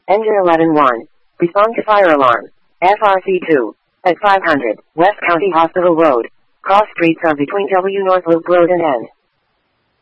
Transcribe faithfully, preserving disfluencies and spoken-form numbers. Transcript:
Engine eleven one. Respond to fire alarm. F R C two. At five hundred, West County Hospital Road. Cross streets are between W North Loop Road and N.